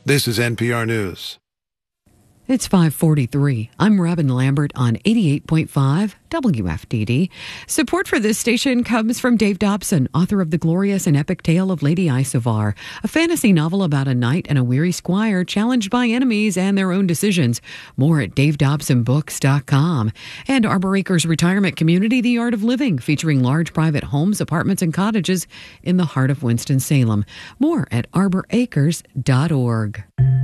This is NPR News. It's 5:43. I'm Robin Lambert on 88.5 WFDD. Support for this station comes from Dave Dobson, author of The Glorious and Epic Tale of Lady Isovar, a fantasy novel about a knight and a weary squire challenged by enemies and their own decisions. More at davedobsonbooks.com. And Arbor Acres Retirement Community, The Art of Living, featuring large private homes, apartments, and cottages in the heart of Winston-Salem. More at arboracres.org.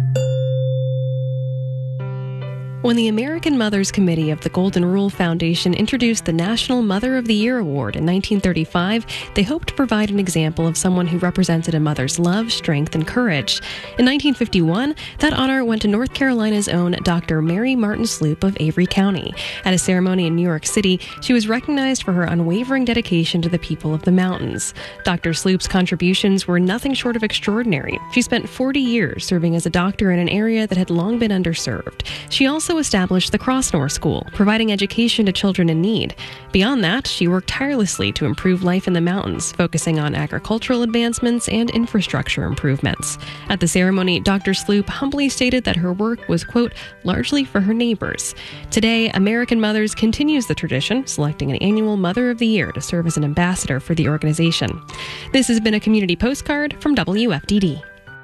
When the American Mothers Committee of the Golden Rule Foundation introduced the National Mother of the Year Award in 1935, they hoped to provide an example of someone who represented a mother's love, strength, and courage. In 1951, that honor went to North Carolina's own Dr. Mary Martin Sloop of Avery County. At a ceremony in New York City, she was recognized for her unwavering dedication to the people of the mountains. Dr. Sloop's contributions were nothing short of extraordinary. She spent 40 years serving as a doctor in an area that had long been underserved. She also established the Crossnor School, providing education to children in need. Beyond that, she worked tirelessly to improve life in the mountains, focusing on agricultural advancements and infrastructure improvements. At the ceremony, Dr. Sloop humbly stated that her work was, quote, largely for her neighbors. Today, American Mothers continues the tradition, selecting an annual Mother of the Year to serve as an ambassador for the organization. This has been a community postcard from WFDD.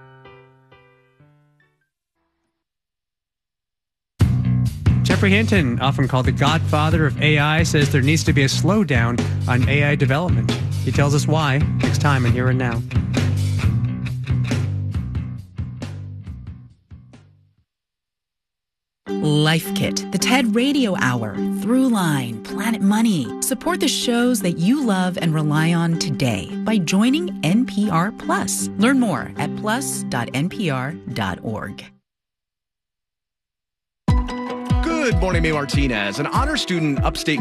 Jeffrey Hinton, often called the godfather of AI, says there needs to be a slowdown on AI development. He tells us why next time on Here and Now. Life Kit, the TED Radio Hour, Throughline, Planet Money. Support the shows that you love and rely on today by joining NPR Plus. Learn more at plus.npr.org. Good morning, May Martinez. An honor student upstate